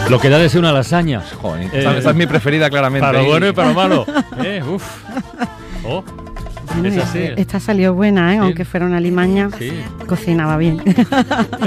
Lo que da de ser una lasaña. Joder, esa es mi preferida, claramente. Para lo bueno y para lo malo. Uf. Oh. Bueno, Es así. esta salió buena, ¿eh? Sí. Aunque fuera una limaña, Sí. cocinaba bien.